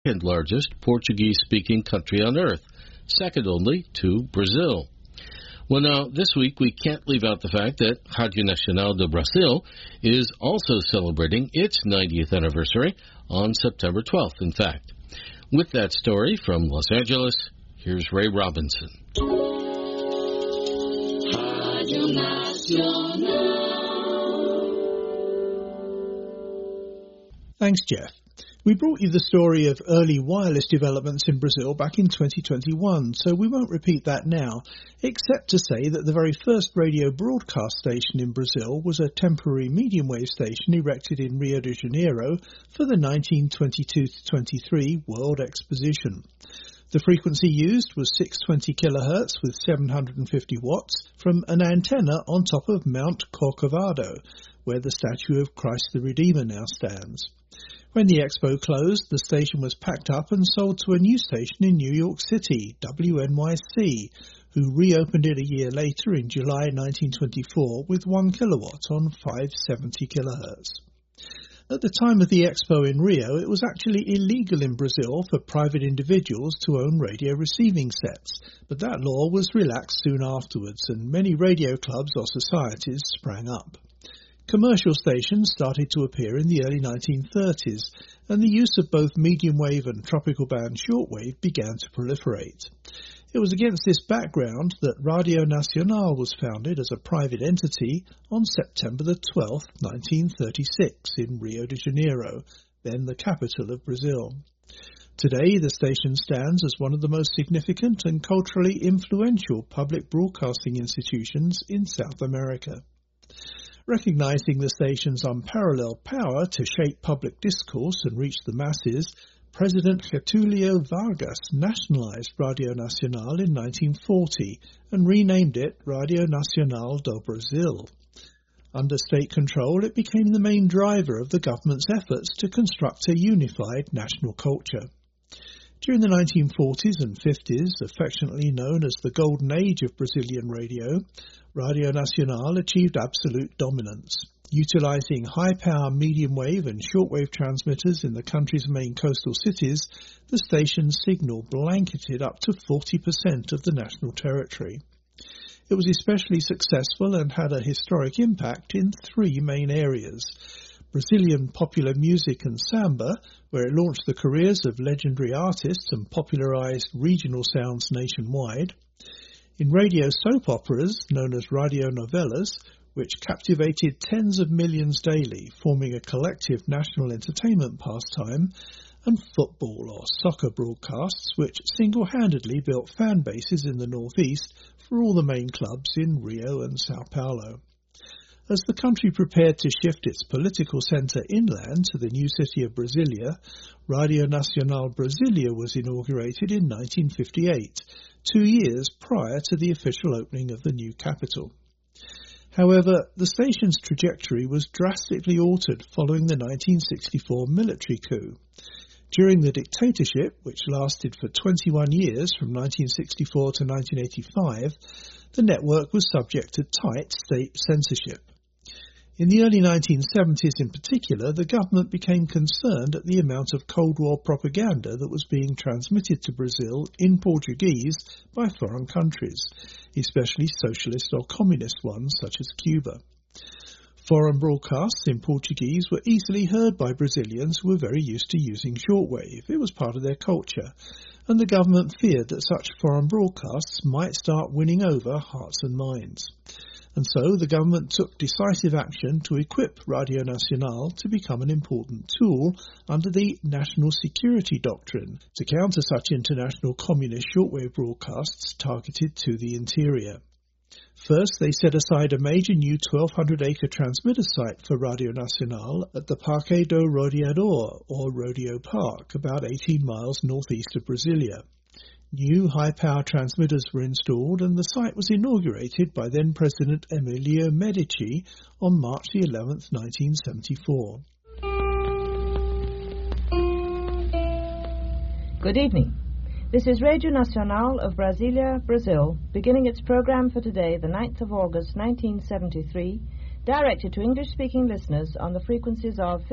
second largest Portuguese-speaking country on earth, second only to Brazil. Well, now, this week we can't leave out the fact that Rádio Nacional do Brasil is also celebrating its 90th anniversary on September 12th, in fact. With that story from Los Angeles, here's Ray Robinson. Rádio Nacional. Thanks, Jeff. We brought you the story of early wireless developments in Brazil back in 2021, so we won't repeat that now, except to say that the very first radio broadcast station in Brazil was a temporary medium wave station erected in Rio de Janeiro for the 1922-23 World Exposition. The frequency used was 620 kHz with 750 watts from an antenna on top of Mount Corcovado, where the statue of Christ the Redeemer now stands. When the expo closed, the station was packed up and sold to a new station in New York City, WNYC, who reopened it a year later in July 1924 with 1 kilowatt on 570 kHz. At the time of the expo in Rio, it was actually illegal in Brazil for private individuals to own radio receiving sets, but that law was relaxed soon afterwards and many radio clubs or societies sprang up. Commercial stations started to appear in the early 1930s, and the use of both medium wave and tropical band shortwave began to proliferate. It was against this background that Radio Nacional was founded as a private entity on September the 12th, 1936 in Rio de Janeiro, then the capital of Brazil. Today, the station stands as one of the most significant and culturally influential public broadcasting institutions in South America. Recognising the station's unparalleled power to shape public discourse and reach the masses, President Getúlio Vargas nationalised Radio Nacional in 1940 and renamed it Radio Nacional do Brasil. Under state control, it became the main driver of the government's efforts to construct a unified national culture. During the 1940s and 50s, affectionately known as the Golden Age of Brazilian radio, Radio Nacional achieved absolute dominance. Utilising high-power medium-wave and shortwave transmitters in the country's main coastal cities, the station's signal blanketed up to 40% of the national territory. It was especially successful and had a historic impact in three main areas: Brazilian popular music and samba, where it launched the careers of legendary artists and popularised regional sounds nationwide; in radio soap operas, known as radionovelas, which captivated tens of millions daily, forming a collective national entertainment pastime; and football or soccer broadcasts, which single-handedly built fan bases in the northeast for all the main clubs in Rio and Sao Paulo. As the country prepared to shift its political centre inland to the new city of Brasilia, Radio Nacional Brasilia was inaugurated in 1958, 2 years prior to the official opening of the new capital. However, the station's trajectory was drastically altered following the 1964 military coup. During the dictatorship, which lasted for 21 years from 1964 to 1985, the network was subject to tight state censorship. In the early 1970s in particular, the government became concerned at the amount of Cold War propaganda that was being transmitted to Brazil in Portuguese by foreign countries, especially socialist or communist ones such as Cuba. Foreign broadcasts in Portuguese were easily heard by Brazilians who were very used to using shortwave. It was part of their culture, and the government feared that such foreign broadcasts might start winning over hearts and minds. And so the government took decisive action to equip Radio Nacional to become an important tool under the National Security Doctrine to counter such international communist shortwave broadcasts targeted to the interior. First, they set aside a major new 1,200-acre transmitter site for Radio Nacional at the Parque do Rodeador, or Rodeo Park, about 18 miles northeast of Brasilia. New high-power transmitters were installed and the site was inaugurated by then-President Emilio Medici on March 11, 1974. Good evening. This is Radio Nacional of Brasilia, Brazil, beginning its program for today, the 9th of August, 1973, directed to English-speaking listeners on the frequencies of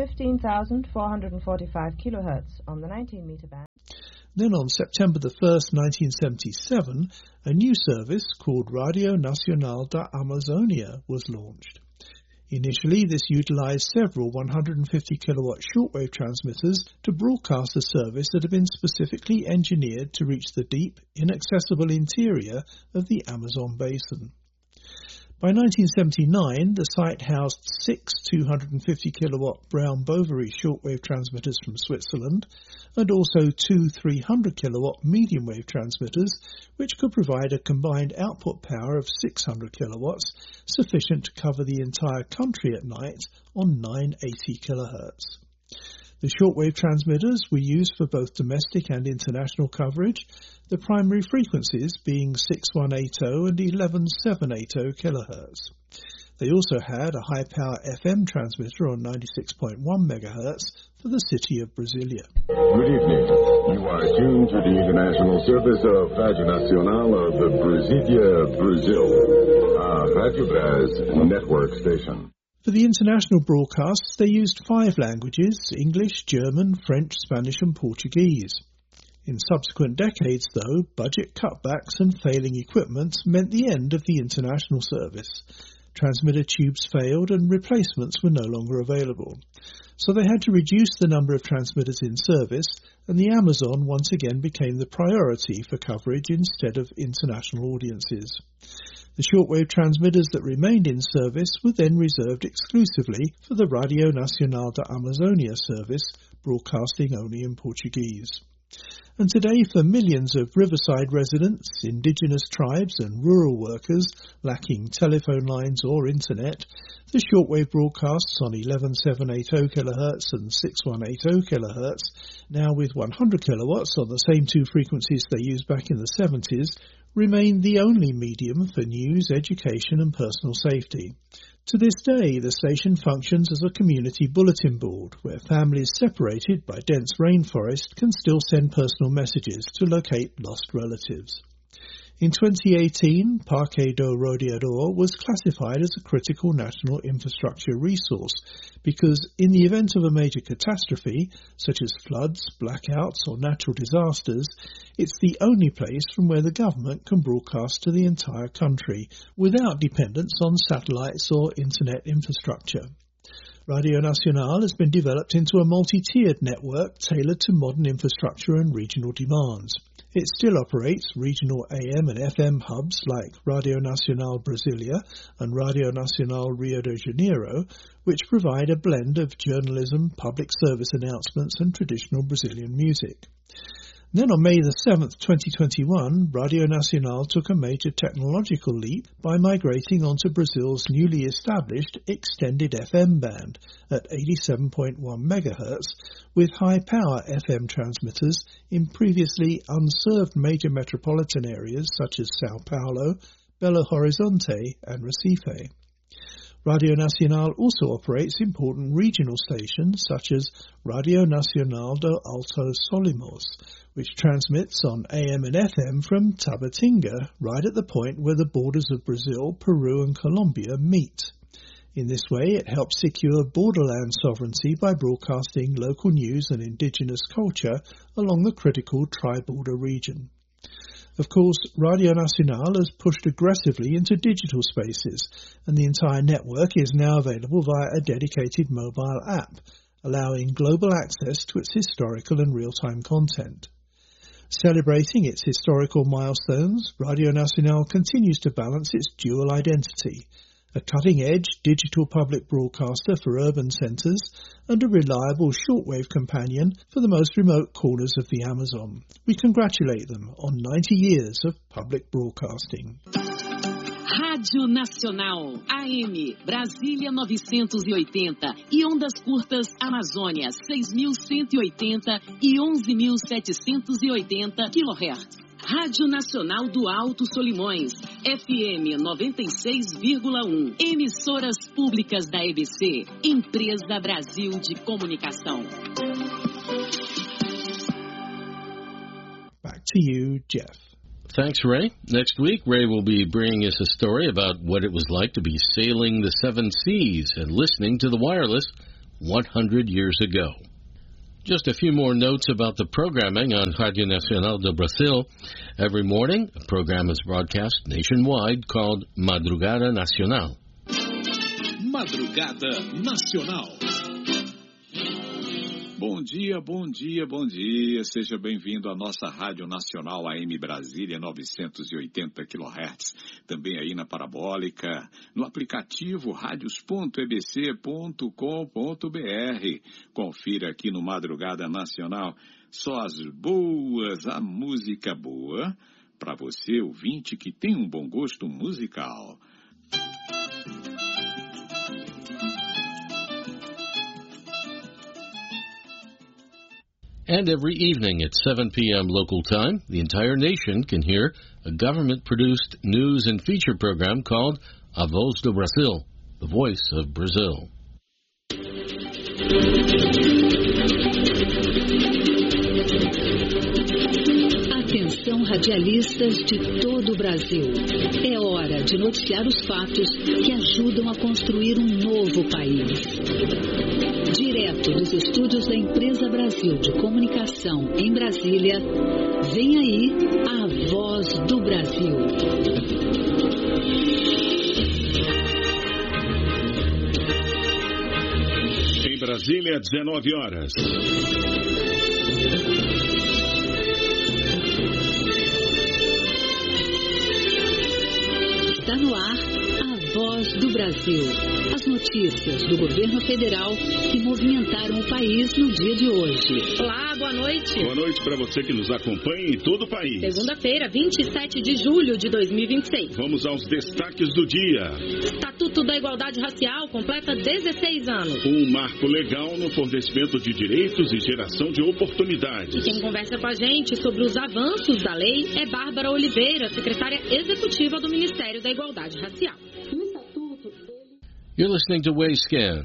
15,445 kilohertz on the 19-meter band. Then on September the 1st, 1977, a new service called Radio Nacional da Amazonia was launched. Initially, this utilized several 150-kilowatt shortwave transmitters to broadcast a service that had been specifically engineered to reach the deep, inaccessible interior of the Amazon basin. By 1979, the site housed 6 250-kilowatt Brown Boveri shortwave transmitters from Switzerland and also 2 300-kilowatt medium-wave transmitters, which could provide a combined output power of 600 kilowatts, sufficient to cover the entire country at night on 980 kilohertz. The shortwave transmitters were used for both domestic and international coverage, the primary frequencies being 6180 and 11780 kilohertz. They also had a high-power FM transmitter on 96.1 megahertz for the city of Brasilia. Good evening. You are tuned to the international service of Radio Nacional of Brasilia, Brazil, a Radio Braz network station. For the international broadcasts, they used 5 languages: English, German, French, Spanish and Portuguese. In subsequent decades, though, budget cutbacks and failing equipment meant the end of the international service. Transmitter tubes failed and replacements were no longer available. So they had to reduce the number of transmitters in service, and the Amazon once again became the priority for coverage instead of international audiences. The shortwave transmitters that remained in service were then reserved exclusively for the Radio Nacional da Amazonia service, broadcasting only in Portuguese. And today, for millions of riverside residents, indigenous tribes and rural workers lacking telephone lines or internet, the shortwave broadcasts on 11780 kHz and 6180 kHz, now with 100 kilowatts on the same 2 frequencies they used back in the 70s, remain the only medium for news, education and personal safety. To this day, the station functions as a community bulletin board where families separated by dense rainforest can still send personal messages to locate lost relatives. In 2018, Parque do Rodeador was classified as a critical national infrastructure resource because in the event of a major catastrophe, such as floods, blackouts or natural disasters, it's the only place from where the government can broadcast to the entire country without dependence on satellites or internet infrastructure. Radio Nacional has been developed into a multi-tiered network tailored to modern infrastructure and regional demands. It still operates regional AM and FM hubs like Radio Nacional Brasilia and Radio Nacional Rio de Janeiro, which provide a blend of journalism, public service announcements and traditional Brazilian music. Then on May the 7th, 2021, Radio Nacional took a major technological leap by migrating onto Brazil's newly established extended FM band at 87.1 MHz with high-power FM transmitters in previously unserved major metropolitan areas such as Sao Paulo, Belo Horizonte and Recife. Radio Nacional also operates important regional stations such as Radio Nacional do Alto Solimões, which transmits on AM and FM from Tabatinga, right at the point where the borders of Brazil, Peru and Colombia meet. In this way, it helps secure borderland sovereignty by broadcasting local news and indigenous culture along the critical tri-border region. Of course, Radio Nacional has pushed aggressively into digital spaces, and the entire network is now available via a dedicated mobile app, allowing global access to its historical and real-time content. Celebrating its historical milestones, Radio Nacional continues to balance its dual identity, a cutting-edge digital public broadcaster for urban centres and a reliable shortwave companion for the most remote corners of the Amazon. We congratulate them on 90 years of public broadcasting. Rádio Nacional, AM, Brasília 980 e ondas curtas Amazônia 6.180 e 11.780 kHz. Rádio Nacional do Alto Solimões, FM 96,1. Emissoras públicas da EBC, Empresa Brasil de Comunicação. Back to you, Jeff. Thanks, Ray. Next week, Ray will be bringing us a story about what it was like to be sailing the seven seas and listening to the wireless 100 years ago. Just a few more notes about the programming on Rádio Nacional do Brasil. Every morning, a program is broadcast nationwide called Madrugada Nacional. Madrugada Nacional. Bom dia, bom dia, bom dia. Seja bem-vindo à nossa Rádio Nacional AM Brasília 980 kHz. Também aí na parabólica, no aplicativo radios.ebc.com.br. Confira aqui no Madrugada Nacional só as boas, a música boa, para você, ouvinte, que tem um bom gosto musical. And every evening at 7 p.m. local time, the entire nation can hear a government-produced news and feature program called A Voz do Brasil, the voice of Brazil. Atenção, radialistas de todo o Brasil. É hora de noticiar os fatos que ajudam a construir um novo país. Direto dos estúdios da Empresa Brasil de Comunicação em Brasília, vem aí a Voz do Brasil. Em Brasília, 19 horas. Está no ar a Voz do Brasil. As notícias do governo federal que movimentaram o país no dia de hoje. Olá, boa noite. Boa noite para você que nos acompanha em todo o país. Segunda-feira, 27 de julho de 2026. Vamos aos destaques do dia. Estatuto da Igualdade Racial completa 16 anos. Um marco legal no fornecimento de direitos e geração de oportunidades. E quem conversa com a gente sobre os avanços da lei é Bárbara Oliveira, secretária executiva do Ministério da Igualdade Racial. You're listening to Wayscan.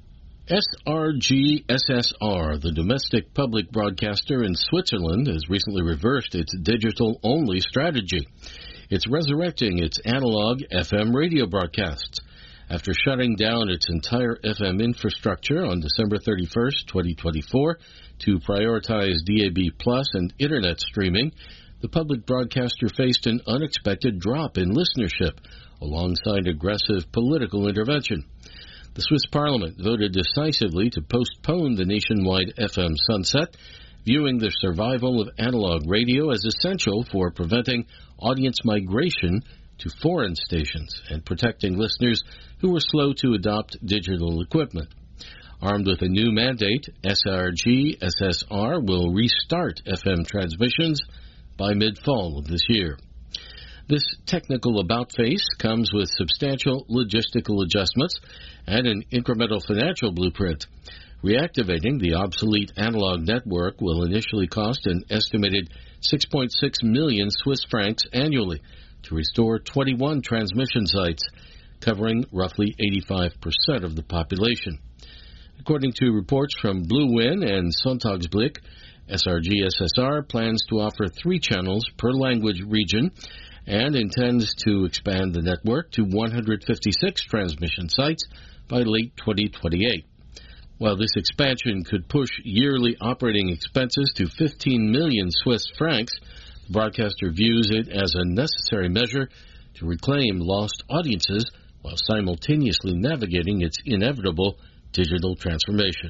SRG-SSR, the domestic public broadcaster in Switzerland, has recently reversed its digital-only strategy. It's resurrecting its analog FM radio broadcasts. After shutting down its entire FM infrastructure on December 31st, 2024, to prioritize DAB+ and Internet streaming, the public broadcaster faced an unexpected drop in listenership, alongside aggressive political intervention. The Swiss Parliament voted decisively to postpone the nationwide FM sunset, viewing the survival of analog radio as essential for preventing audience migration to foreign stations and protecting listeners who were slow to adopt digital equipment. Armed with a new mandate, SRG-SSR will restart FM transmissions by mid-fall of this year. This technical about-face comes with substantial logistical adjustments and an incremental financial blueprint. Reactivating the obsolete analog network will initially cost an estimated 6.6 million Swiss francs annually to restore 21 transmission sites, covering roughly 85% of the population. According to reports from Blue Win and Sonntagsblick, SRG-SSR plans to offer 3 channels per language region and intends to expand the network to 156 transmission sites by late 2028. While this expansion could push yearly operating expenses to 15 million Swiss francs, the broadcaster views it as a necessary measure to reclaim lost audiences while simultaneously navigating its inevitable digital transformation.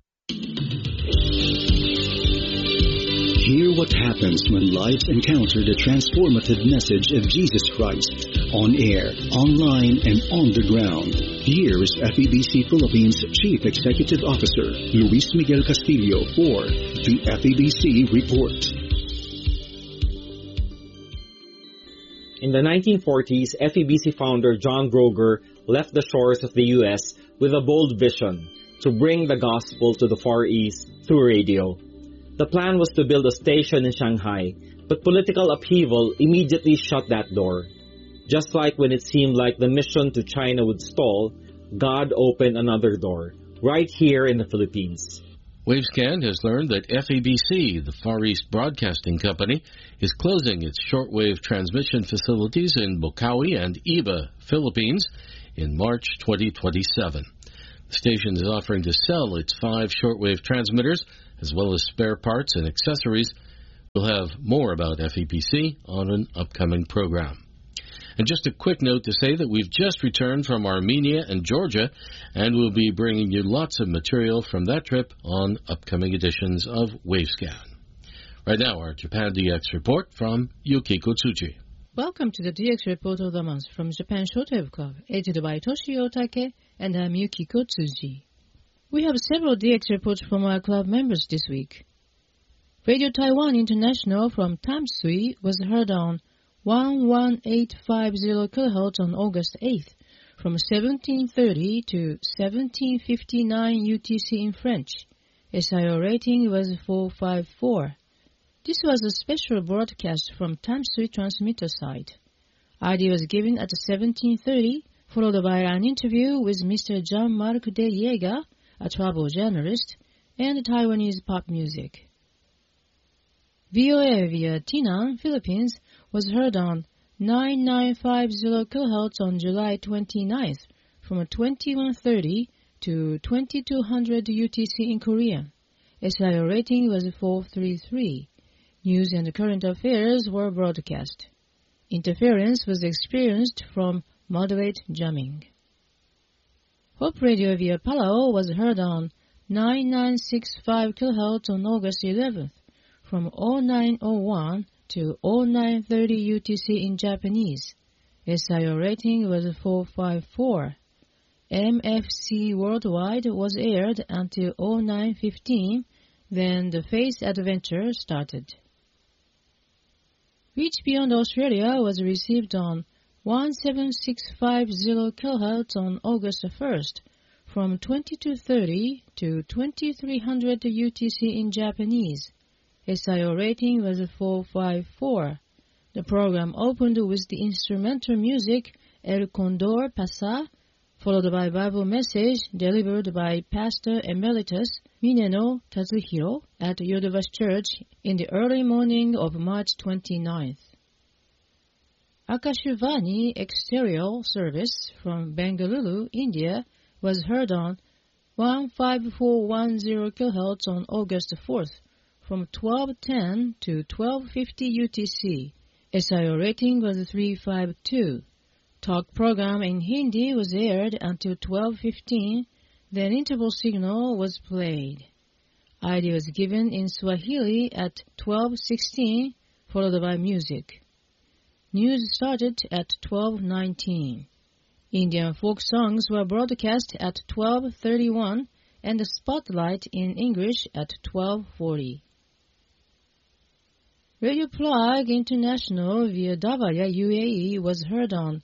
Hear what happens when lives encounter the transformative message of Jesus Christ on air, online, and on the ground. Here is FEBC Philippines Chief Executive Officer Luis Miguel Castillo for the FEBC Report. In the 1940s, FEBC founder John Broger left the shores of the U.S. with a bold vision to bring the gospel to the Far East through radio. The plan was to build a station in Shanghai, but political upheaval immediately shut that door. Just like when it seemed like the mission to China would stall, God opened another door, right here in the Philippines. Wavescan has learned that FEBC, the Far East Broadcasting Company, is closing its shortwave transmission facilities in Bocaue and Iba, Philippines, in March 2027. The station is offering to sell its 5 shortwave transmitters, as well as spare parts and accessories. We'll have more about FEBC on an upcoming program. And just a quick note to say that we've just returned from Armenia and Georgia, and we'll be bringing you lots of material from that trip on upcoming editions of Wavescan. Right now, our Japan DX report from Yukiko Tsuji. Welcome to the DX report of the month from Japan Shortwave Club, edited by Toshio Take, and I'm Yukiko Tsuji. We have several DX reports from our club members this week. Radio Taiwan International from Tamsui was heard on 11850 kHz on August 8th, from 1730 to 1759 UTC in French. SIO rating was 454. This was a special broadcast from Tamsui transmitter site. ID was given at 1730, followed by an interview with Mr. Jean-Marc de Yeager, a travel journalist, and Taiwanese pop music. VOA via Tainan, Philippines, was heard on 9950 kHz on July 29th, from 2130 to 2200 UTC in Korea. SIO rating was 433. News and current affairs were broadcast. Interference was experienced from moderate jamming. Hope Radio via Palau was heard on 9965 kHz on August 11th, from 0901 to 0930 UTC in Japanese. SIO rating was 454. MFC Worldwide was aired until 0915, then the Faith Adventure started. Reach Beyond Australia was received on 17650 kHz on August 1st, from 2230 to 2300 UTC in Japanese. SIO rating was 454. The program opened with the instrumental music El Condor Pasa, followed by Bible message delivered by Pastor Emeritus Mineno Tatsuhiro at Yodobashi Church in the early morning of March 29th. Akashvani Exterior Service from Bengaluru, India, was heard on 15410 kHz on August 4th, from 1210 to 1250 UTC. SIO rating was 352. Talk program in Hindi was aired until 1215, then interval signal was played. ID was given in Swahili at 1216, followed by music. News started at 12:19. Indian folk songs were broadcast at 12:31 and the spotlight in English at 12:40. Radio Plug International via Davaya, UAE was heard on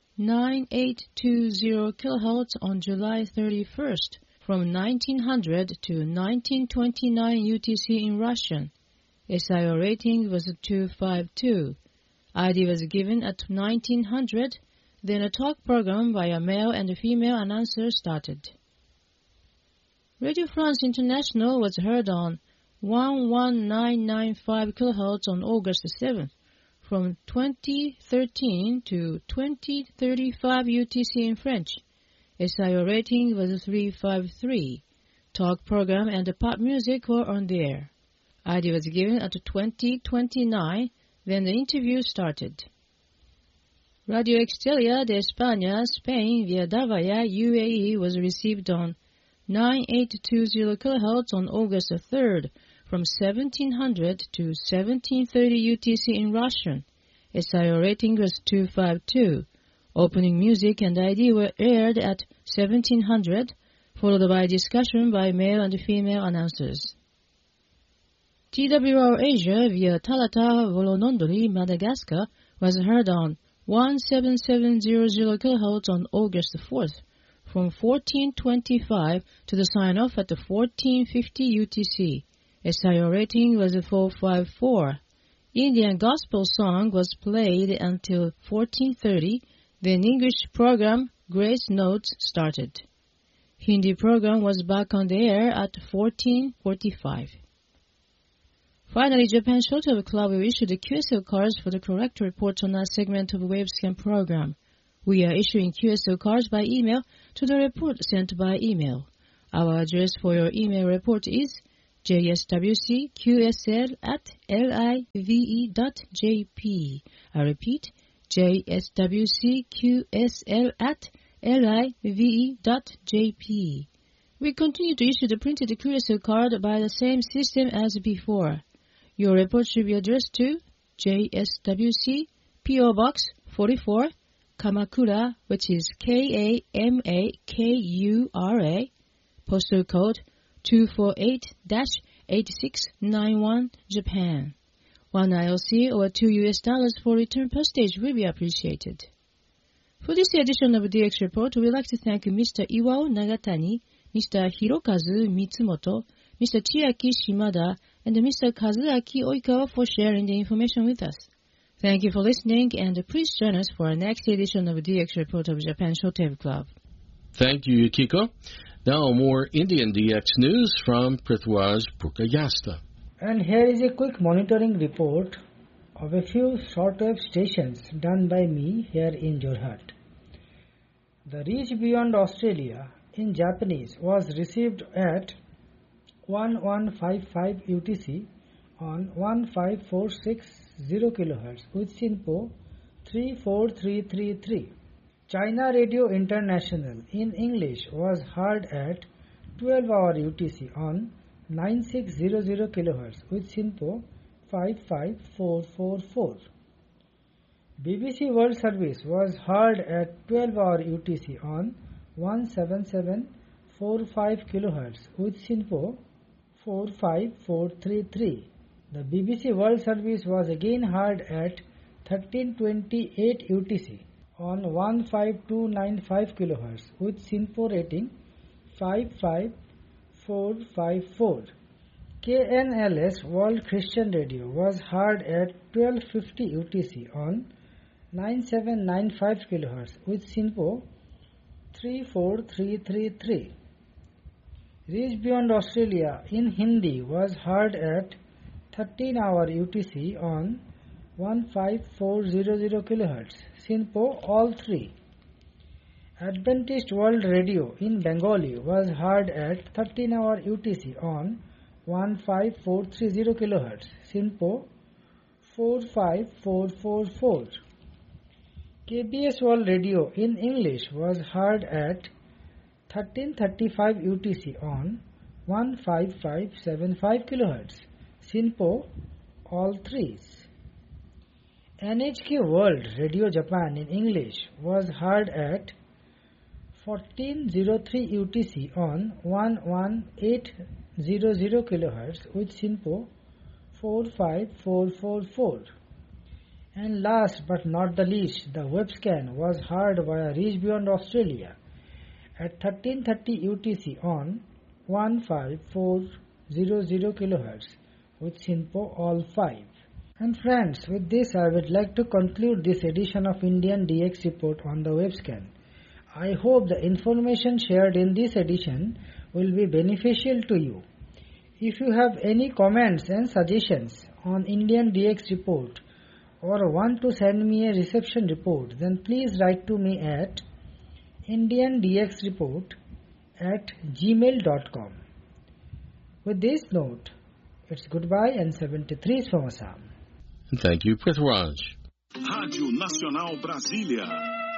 9820 kHz on July 31st, from 1900 to 1929 UTC in Russian. SIO rating was 252. ID was given at 1900, then a talk program by a male and a female announcer started. Radio France International was heard on 11995 kHz on August 7th, from 2013 to 2035 UTC in French. SIO rating was 353. Talk program and pop music were on the air. ID was given at 2029, then the interview started. Radio Extelia de España, Spain, via Davaya, UAE, was received on 9820 kHz on August 3rd, from 1700 to 1730 UTC in Russian. SIO rating was 252. Opening music and ID were aired at 1700, followed by discussion by male and female announcers. TWR Asia via Talata Volonondori, Madagascar, was heard on 17700 kHz on August 4th, from 1425 to the sign-off at 1450 UTC. SIO rating was 454. Indian gospel song was played until 1430. Then English program Grace Notes started. Hindi program was back on the air at 14:45. Finally, Japan Shortwave Club will issue the QSL cards for the correct report on our segment of Wavescan program. We are issuing QSL cards by email to the report sent by email. Our address for your email report is jswcqsl@live.jp. I repeat, jswcqsl@live.jp. We continue to issue the printed QSL card by the same system as before. Your report should be addressed to JSWC PO Box 44, Kamakura, which is Kamakura, postal code 248-8691, Japan. $1 ILC or $2 for return postage will be appreciated. For this edition of DX Report, we'd like to thank Mr. Iwao Nagatani, Mr. Hirokazu Mitsumoto, Mr. Chiaki Shimada, and Mr. Kazuaki Oikawa for sharing the information with us. Thank you for listening, and please join us for our next edition of DX Report of Japan Shortwave Club. Thank you, Yukiko. Now more Indian DX news from Prithviraj Purkayastha. And here is a quick monitoring report of a few shortwave stations done by me here in Jorhat. The Reach Beyond Australia in Japanese was received at 1155 UTC on 15460 kHz with SINPO 34333. China Radio International in English was heard at 12 hour UTC on 9600 kHz with SINPO 55444. BBC World Service was heard at 12 hour UTC on 17745 kHz with SINPO 45433. The BBC World Service was again heard at 1328 UTC on 15295 kHz with SINPO rating 55454. KNLS World Christian Radio was heard at 1250 UTC on 9795 kHz with SINPO 34333. Reach Beyond Australia in Hindi was heard at 13 hour UTC on 15400 kHz, SINPO all 3. Adventist World Radio in Bengali was heard at 13 hour UTC on 15430 kHz, SINPO 45444. KBS World Radio in English was heard at 1335 UTC on 15575 kHz, SINPO all 3s. NHK World Radio Japan in English was heard at 1403 UTC on 11800 kHz with SINPO 45444. And last but not the least, the Webscan was heard via Reach Beyond Australia at 1330 UTC on 15400 kHz with SINPO all 5. And friends, with this I would like to conclude this edition of Indian DX Report on the Webscan. I hope the information shared in this edition will be beneficial to you. If you have any comments and suggestions on Indian DX Report or want to send me a reception report, then please write to me at indiandxreport@gmail.com. With this note, it's goodbye and 73 from Assam. Thank you, Prithviraj. Rádio Nacional Brasília.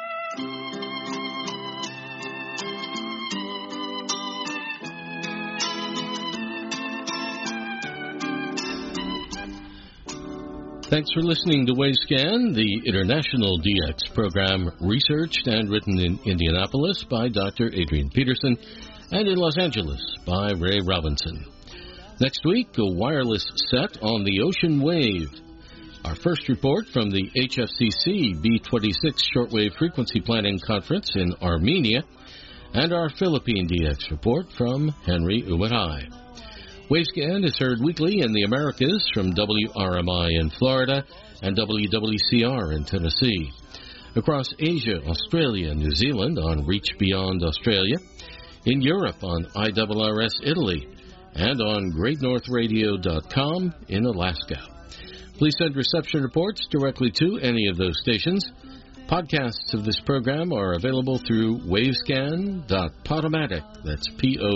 Thanks for listening to Wavescan, the international DX program researched and written in Indianapolis by Dr. Adrian Peterson and in Los Angeles by Ray Robinson. Next week, a wireless set on the ocean wave. Our first report from the HFCC B26 Shortwave Frequency Planning Conference in Armenia, and our Philippine DX report from Henry Umatai. Wavescan is heard weekly in the Americas from WRMI in Florida and WWCR in Tennessee. Across Asia, Australia, and New Zealand on Reach Beyond Australia. in Europe on IRRS Italy, and on GreatNorthRadio.com in Alaska. Please send reception reports directly to any of those stations. Podcasts of this program are available through wavescan.podomatic, that's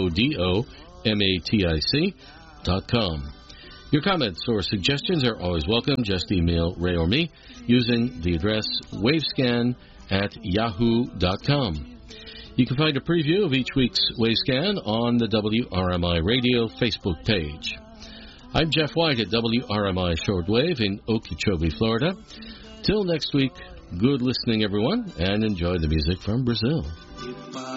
PODOMATIC.com. Your comments or suggestions are always welcome. Just email Ray or me using the address wavescan@yahoo.com. You can find a preview of each week's Wavescan on the WRMI Radio Facebook page. I'm Jeff White at WRMI Shortwave in Okeechobee, Florida. Till next week, good listening, everyone, and enjoy the music from Brazil.